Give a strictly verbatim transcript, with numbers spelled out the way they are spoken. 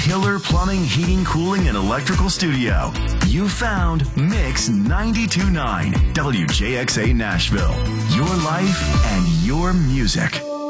killer plumbing, heating, cooling, and electrical studio. You found Mix ninety-two point nine W J X A Nashville. Your life and your music.